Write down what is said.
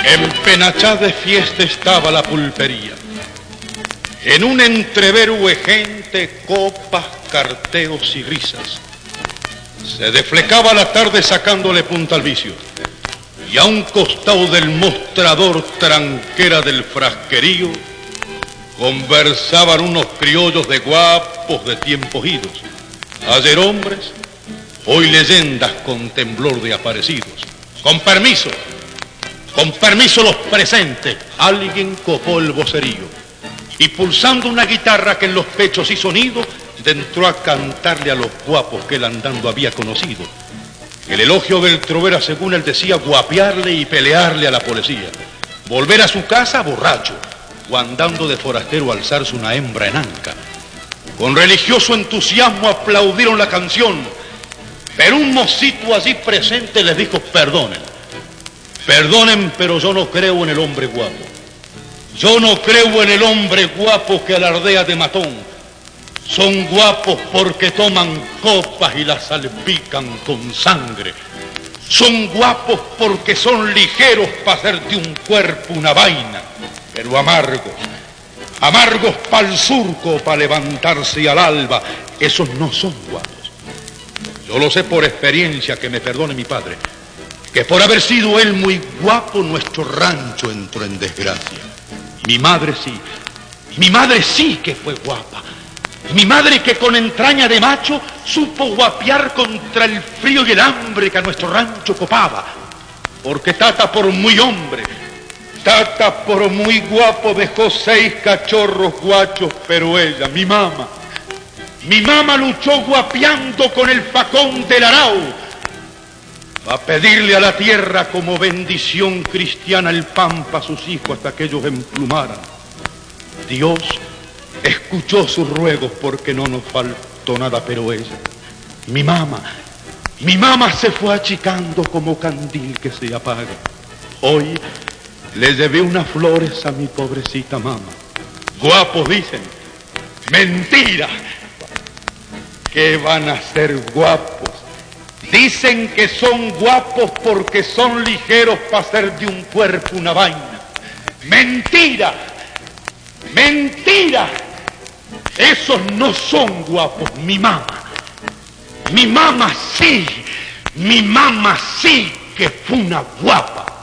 Empenachada de fiesta estaba la pulpería. En un entrevero de gente, copas, carteos y risas. Se deflecaba la tarde sacándole punta al vicio. Y a un costado del mostrador tranquera del frasquerío conversaban unos criollos de guapos de tiempos idos. Ayer hombres, hoy leyendas con temblor de aparecidos. Con permiso los presentes. Alguien copó el vocerío y pulsando una guitarra que en los pechos hizo nido, entró a cantarle a los guapos que él andando había conocido. El elogio del trovera, según él decía, guapearle y pelearle a la policía. Volver a su casa borracho, o andando de forastero alzarse una hembra en anca. Con religioso entusiasmo aplaudieron la canción, pero un mocito allí presente les dijo: perdonen, pero yo no creo en el hombre guapo. Yo no creo en el hombre guapo que alardea de matón. Son guapos porque toman copas y las salpican con sangre. Son guapos porque son ligeros para hacer de un cuerpo una vaina, pero amargos pa'l surco, para levantarse al alba. Esos no son guapos. Yo lo sé por experiencia, que me perdone mi padre, que por haber sido él muy guapo, nuestro rancho entró en desgracia. Mi madre sí que fue guapa. Mi madre, que con entraña de macho supo guapear contra el frío y el hambre que a nuestro rancho copaba. Porque tata, por muy hombre, tata por muy guapo, dejó 6 cachorros guachos, pero ella, mi mamá luchó guapeando con el facón del arao, a pedirle a la tierra como bendición cristiana el pan para sus hijos hasta que ellos emplumaran. Dios escuchó sus ruegos porque no nos faltó nada, pero ella, mi mamá se fue achicando como candil que se apaga. Hoy le llevé unas flores a mi pobrecita mamá. Guapos dicen, mentira, que van a ser guapos. Dicen que son guapos porque son ligeros para hacer de un cuerpo una vaina. Mentira. Esos no son guapos. Mi mamá sí que fue una guapa.